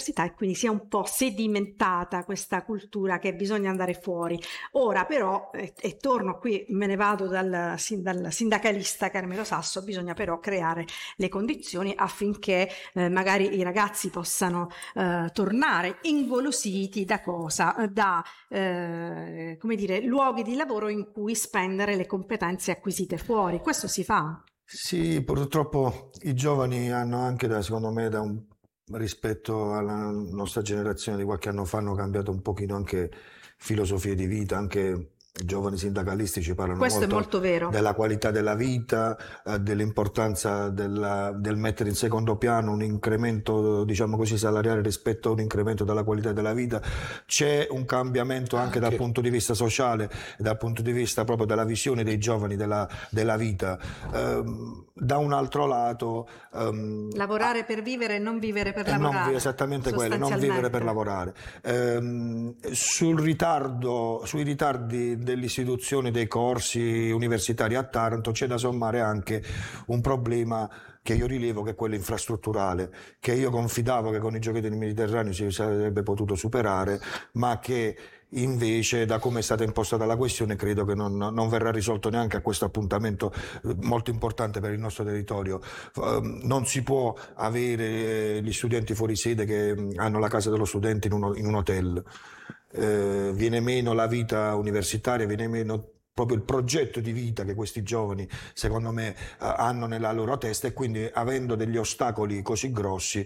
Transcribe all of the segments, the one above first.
all'università e quindi si è un po' sedimentata questa cultura che bisogna andare fuori. Ora però, e torno qui, me ne vado dal sindacalista Carmelo Sasso, bisogna però creare le condizioni affinché magari i ragazzi possano tornare ingolositi da cosa? Da come dire, luoghi di lavoro in cui spendere le competenze acquisite fuori. Questo si fa? Sì, purtroppo i giovani hanno anche, secondo me, rispetto alla nostra generazione di qualche anno fa, hanno cambiato un pochino anche filosofie di vita, anche i giovani sindacalisti ci parlano Questo è molto vero. della qualità della vita, dell'importanza del mettere in secondo piano un incremento, diciamo così, salariale rispetto a un incremento della qualità della vita. C'è un cambiamento anche dal punto di vista sociale e dal punto di vista proprio della visione dei giovani della vita. Da un altro lato, lavorare per vivere e non vivere per lavorare. Esattamente quello, non vivere per lavorare. Sui ritardi dell'istituzione dei corsi universitari a Taranto c'è da sommare anche un problema che io rilevo, che è quello infrastrutturale, che io confidavo che con i Giochi del Mediterraneo si sarebbe potuto superare, ma che invece, da come è stata impostata la questione, credo che non verrà risolto neanche a questo appuntamento molto importante per il nostro territorio. Non si può avere gli studenti fuori sede che hanno la casa dello studente in un hotel. Viene meno la vita universitaria, viene meno proprio il progetto di vita che questi giovani, secondo me, hanno nella loro testa, e quindi, avendo degli ostacoli così grossi,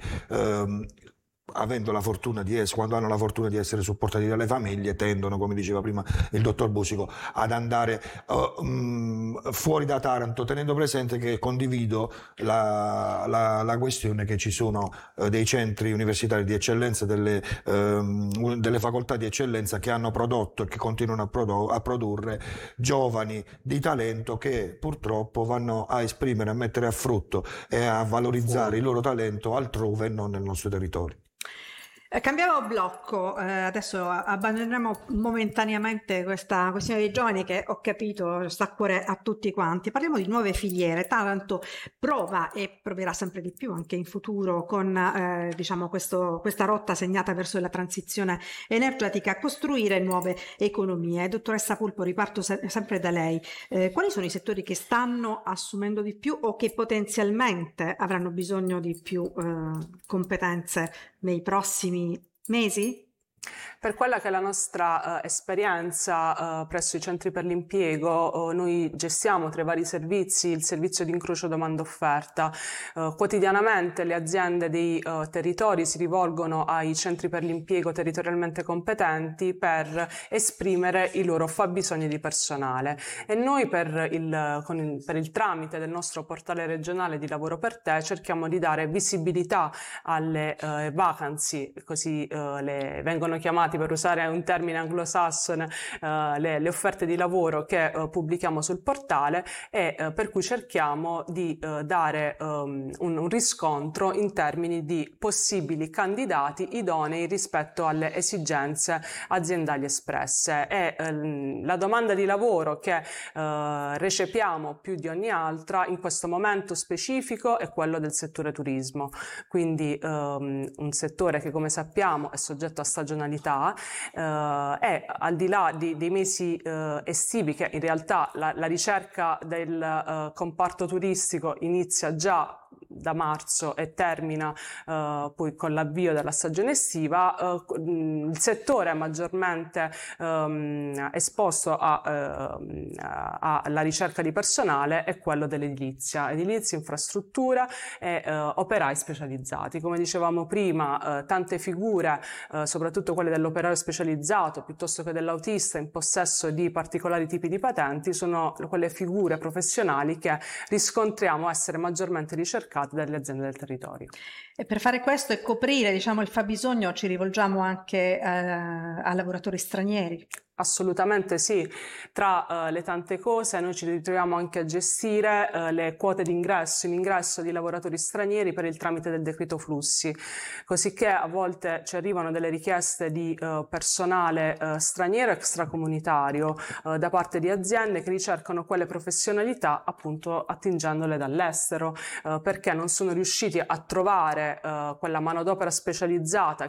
quando hanno la fortuna di essere supportati dalle famiglie, tendono, come diceva prima il dottor Busico, ad andare fuori da Taranto, tenendo presente che condivido la questione che ci sono dei centri universitari di eccellenza, delle facoltà di eccellenza che hanno prodotto e che continuano a produrre giovani di talento che purtroppo vanno a esprimere, a mettere a frutto e a valorizzare il loro talento altrove e non nel nostro territorio. Cambiamo blocco, adesso abbandoneremo momentaneamente questa questione dei giovani che, ho capito, sta a cuore a tutti quanti. Parliamo di nuove filiere. Taranto prova e proverà sempre di più anche in futuro con diciamo questa rotta segnata verso la transizione energetica a costruire nuove economie. Dottoressa Pulpo, riparto sempre da lei. Quali sono i settori che stanno assumendo di più o che potenzialmente avranno bisogno di più competenze nei prossimi mesi? Per quella che è la nostra esperienza presso i centri per l'impiego, noi gestiamo tra i vari servizi il servizio di incrocio domanda-offerta. Quotidianamente le aziende dei territori si rivolgono ai centri per l'impiego territorialmente competenti per esprimere i loro fabbisogni di personale, e noi per il tramite del nostro portale regionale di Lavoro per Te cerchiamo di dare visibilità alle vacancy, così le vengono chiamate, per usare un termine anglosassone, le offerte di lavoro che pubblichiamo sul portale, e per cui cerchiamo di dare un riscontro in termini di possibili candidati idonei rispetto alle esigenze aziendali espresse. E la domanda di lavoro che recepiamo più di ogni altra in questo momento specifico è quello del settore turismo, quindi un settore che, come sappiamo, è soggetto a stagionalità, e al di là dei mesi estivi, che in realtà la ricerca del comparto turistico inizia già da marzo e termina poi con l'avvio della stagione estiva, il settore maggiormente esposto alla ricerca di personale è quello dell'edilizia, infrastruttura e operai specializzati. Come dicevamo prima, tante figure, soprattutto quelle dell'operaio specializzato piuttosto che dell'autista in possesso di particolari tipi di patenti, sono quelle figure professionali che riscontriamo essere maggiormente ricercate dalle aziende del territorio. E per fare questo e coprire, diciamo, il fabbisogno, ci rivolgiamo anche a lavoratori stranieri. Assolutamente sì, tra le tante cose noi ci ritroviamo anche a gestire le quote d'ingresso in ingresso di lavoratori stranieri per il tramite del decreto flussi, così che a volte ci arrivano delle richieste di personale straniero extracomunitario da parte di aziende che ricercano quelle professionalità appunto attingendole dall'estero, perché non sono riusciti a trovare quella manodopera specializzata